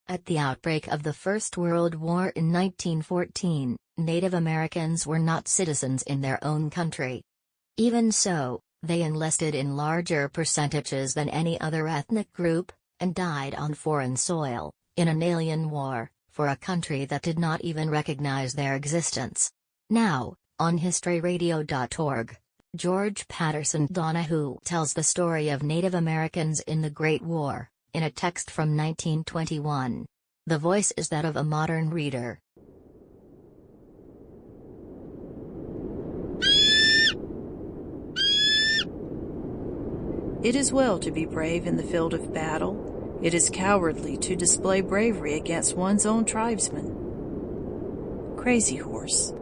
At the outbreak of the First World War in 1914, Native Americans were not citizens in their own country. Even so, they enlisted in larger percentages than any other ethnic group, and died on foreign soil, in an alien war, for a country that did not even recognize their existence. Now, on historyradio.org, George Patterson Donahue tells the story of Native Americans in the Great War, in a text from 1921. The voice is that of a modern reader. It is well to be brave in the field of battle. It is cowardly to display bravery against one's own tribesmen. Crazy Horse.